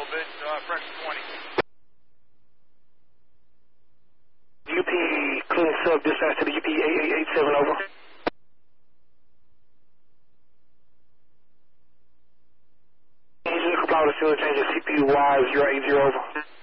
little bit, fresh 20. UP clean sub dispatch to the UP 8887 over. Engine comply with the fuel change at CPU Y 080 over.